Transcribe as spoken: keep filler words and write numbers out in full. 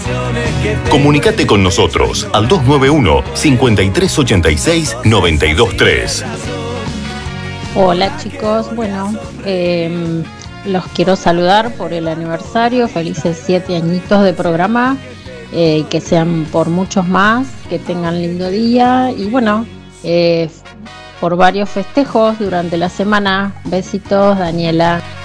Comunicate con nosotros al dos nueve uno, cinco tres ocho seis, nueve dos tres. Hola chicos, bueno, eh, los quiero saludar por el aniversario, felices siete añitos de programa, eh, que sean por muchos más, que tengan lindo día y bueno, eh, por varios festejos durante la semana. Besitos, Daniela.